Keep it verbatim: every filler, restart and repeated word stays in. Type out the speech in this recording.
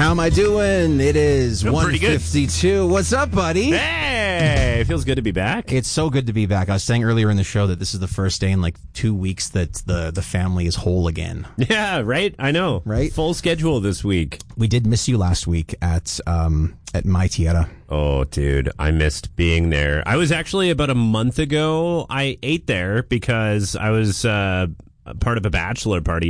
How am I doing? It is Feel one pretty good. fifty-two. What's up, buddy? Hey, it feels good to be back. It's so good to be back. I was saying earlier in the show that this is the first day in like two weeks that the, the family is whole again. Yeah, right? I know. Right? Full schedule this week. We did miss you last week at um at My Tierra. Oh, dude, I missed being there. I was actually about a month ago, I ate there because I was uh, part of a bachelor party